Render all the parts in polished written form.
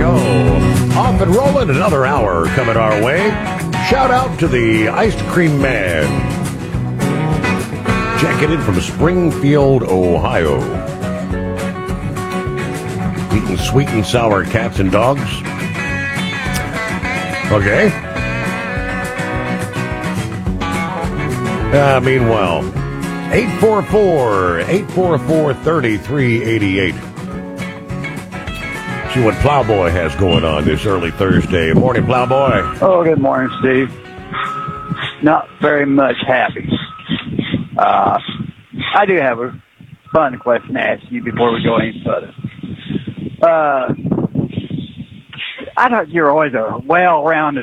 go. Off and rolling, another hour coming our way. Shout out to the Ice Cream Man. Checking in from Springfield, Ohio. Eating sweet and sour cats and dogs. Okay. Meanwhile, 844-844-3388. See what Plowboy has going on this early Thursday. Morning, Plowboy. Oh, good morning, Steve. Not very much happy. I do have a fun question to ask you before we go any further. I thought you were always a well-rounded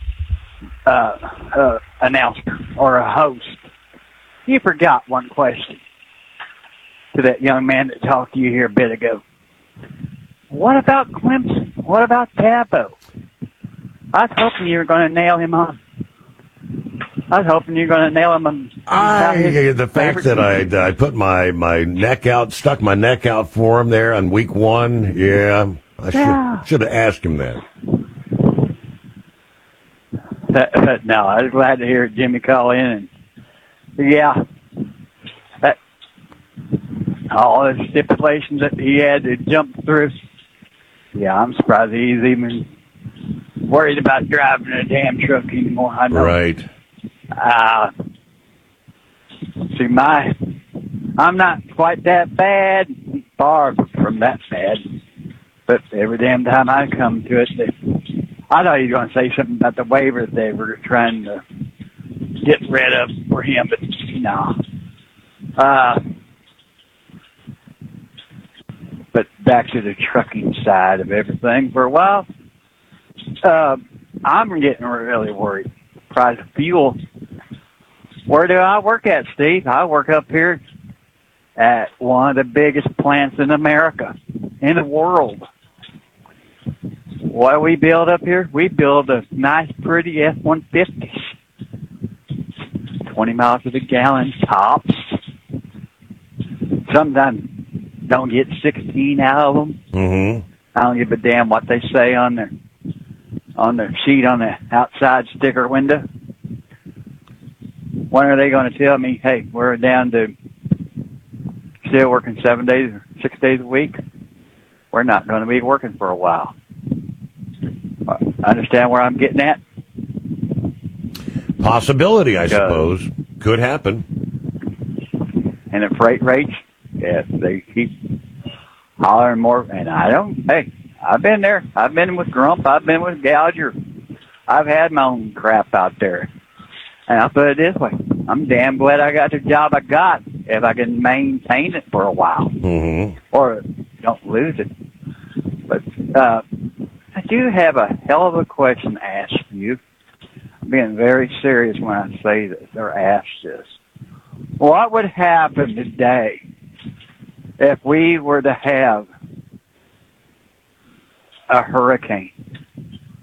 announcer or a host. You forgot one question to that young man that talked to you here a bit ago. What about Clemson? What about Dabo? I was hoping you were going to nail him on. I was hoping you were going to nail him on. The fact that I put my neck out, stuck my neck out for him there on week one, I should have asked him that. No, I was glad to hear Jimmy call in. And, all the stipulations that he had to jump through. Yeah, I'm surprised he's even worried about driving a damn truck anymore. I know. Right. I'm not quite that bad, far from that bad. But every damn time I come to it, I thought you were going to say something about the waiver they were trying to get rid of for him, but no. But back to the trucking side of everything for a while. I'm getting really worried. Price of fuel. Where do I work at, Steve? I work up here at one of the biggest plants in America, in the world. What do we build up here? We build a nice, pretty F-150s. 20 miles to the gallon tops. Sometimes don't get 16 out of them. Mm-hmm. I don't give a damn what they say on their sheet on the outside sticker window. When are they going to tell me, hey, we're down to still working 7 days or 6 days a week? We're not going to be working for a while. Understand where I'm getting at? Possibility, I suppose. Could happen. And the freight rates, yes, they keep hollering more. And I've been there. I've been with Grump. I've been with Gouger. I've had my own crap out there. And I'll put it this way. I'm damn glad I got the job I got if I can maintain it for a while. Mm-hmm. Or don't lose it. But I do have a hell of a question to ask you. I'm being very serious when I say this or ask this. What would happen today if we were to have a hurricane